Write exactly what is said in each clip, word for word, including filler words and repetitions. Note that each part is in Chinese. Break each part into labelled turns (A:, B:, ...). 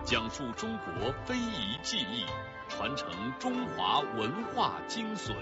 A: 讲述中国非遗技艺，传承中华文化精髓。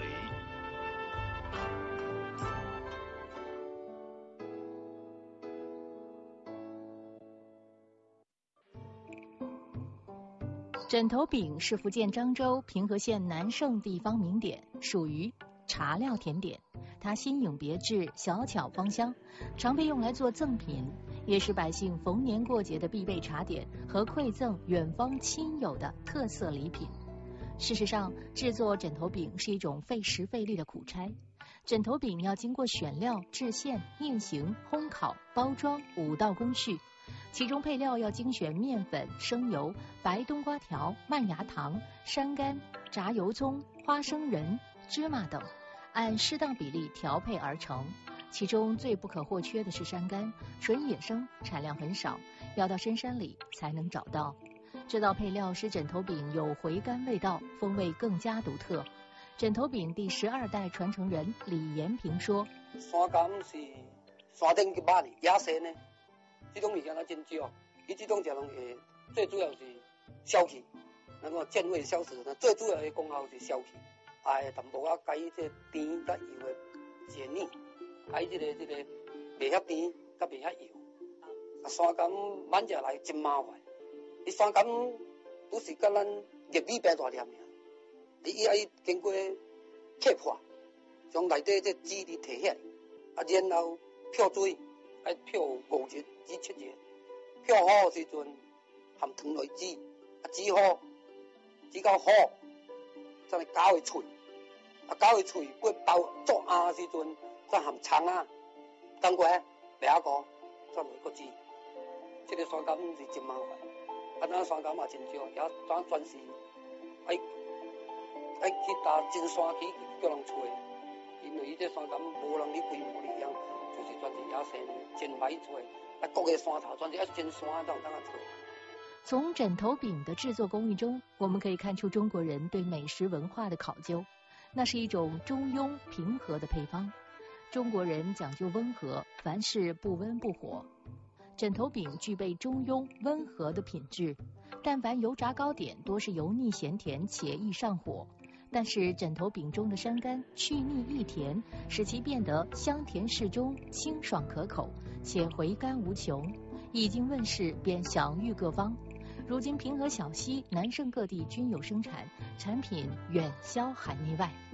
B: 枕头饼是福建漳州平和县南胜地方名点，属于茶料甜点。它新颖别致，小巧芳香，常被用来做赠品，也是百姓逢年过节的必备茶点和馈赠远方亲友的特色礼品。事实上，制作枕头饼是一种费时费力的苦差。枕头饼要经过选料、制馅、面形、烘烤、包装五道工序，其中配料要精选面粉、生油、白冬瓜条、麦芽糖、山柑、炸油葱、花生仁、芝麻等，按适当比例调配而成。其中最不可或缺的是山柑，纯野生，产量很少，要到深山里才能找到。这道配料使枕头饼有回甘味道，风味更加独特。枕头饼第十二代传承人李延平说：“
C: 山柑是山顶去买的，野生的，这种物件它真少。伊这种食拢会最主要是消气，那个健胃消食，那最主要的功效是消气。哎，淡薄啊，加伊这甜甲油的解腻，啊，伊这个这个袂遐甜，甲袂遐油。啊，山柑买食来真麻烦。伊山柑都是甲咱玉米饼大粒尔，伊爱经过切破，将内底这籽粒摕起来，啊，然后漂水，爱漂五日至七日，漂好的时阵含糖落籽，啊，籽好，籽到好，再来搅个脆，啊，搅个脆，过包做鸭的时阵，再含葱啊、当归、白果，再落个籽。这个山柑是真麻烦。啊，咱山柑也真少，也咱全是爱爱去搭真山去叫人找，因为伊这山柑无人去规模里样，就是全是野生的，真歹找。啊，各个山头全是要真山才有当啊找。
B: 从枕头饼的制作工艺中，我们可以看出中国人对美食文化的考究。那是一种中庸平和的配方。中国人讲究温和，凡事不温不火。枕头饼具备中庸温和的品质，但凡油炸糕点多是油腻咸甜且易上火，但是枕头饼中的山柑去腻益甜，使其变得香甜适中、清爽可口，且回甘无穷。一经问世便享誉各方，如今平和小溪、南胜各地均有生产，产品远销海内外。